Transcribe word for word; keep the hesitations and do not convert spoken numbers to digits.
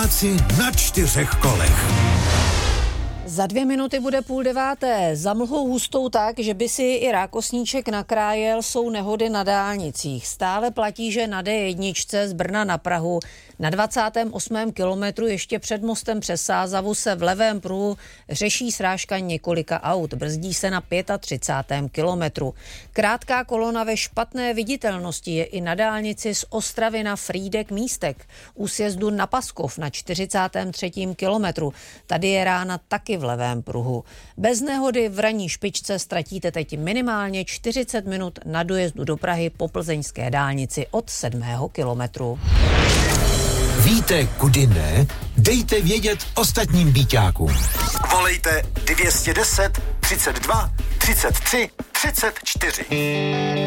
Práci na čtyřech kolech. Za dvě minuty bude půl deváté. Za mlhou hustou tak, že by si i rákosníček nakrájel, jsou nehody na dálnicích. Stále platí, že na dé jedna z Brna na Prahu na dvacátém osmém kilometru ještě před mostem přes Sázavu se v levém pruhu řeší srážka několika aut. Brzdí se na třicátém pátém kilometru. Krátká kolona ve špatné viditelnosti je i na dálnici z Ostravy na Frýdek Místek. U sjezdu na Paskov na čtyřicátém třetím kilometru. Tady je rána taky v levém pruhu. Bez nehody v ranní špičce ztratíte teď minimálně čtyřicet minut na dojezdu do Prahy po plzeňské dálnici od sedmého kilometru. Víte, kudy ne? Dejte vědět ostatním byťákům. Volejte dvě stě deset, třicet dva, třicet tři, třicet čtyři.